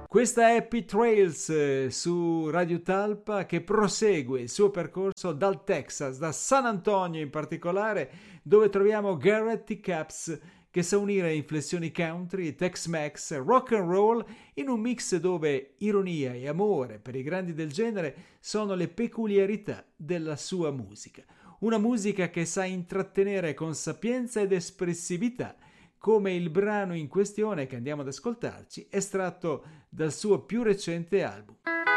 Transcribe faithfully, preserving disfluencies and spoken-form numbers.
Questa è Happy Trails eh, su Radio Talpa, che prosegue il suo percorso dal Texas, da San Antonio in particolare, dove troviamo Garrett T. Capps, che sa unire inflessioni country, Tex-Mex, rock and roll in un mix dove ironia e amore per i grandi del genere sono le peculiarità della sua musica. Una musica che sa intrattenere con sapienza ed espressività, come il brano in questione che andiamo ad ascoltarci, estratto dal suo più recente album.